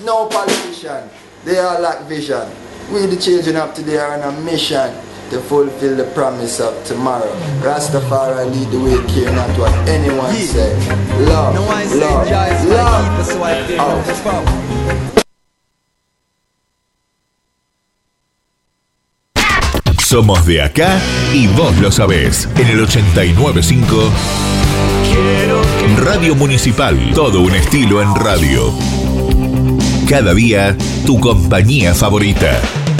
No politician. They all lack vision. We the children of today are on a mission to fulfill the promise of tomorrow. Rastafari lead the way, care not what anyone say. Love, no one love, say love. So I Somos de acá y vos lo sabés. En el 89.5 Radio Municipal. Todo un estilo en radio. Cada día, tu compañía favorita.